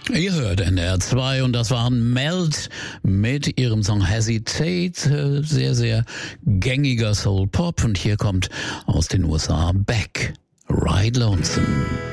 Ihr hört NDR 2 und das waren Melt mit ihrem Song Hesitate, sehr, sehr gängiger Soul Pop, und hier kommt aus den USA Beck, Ride Lonesome.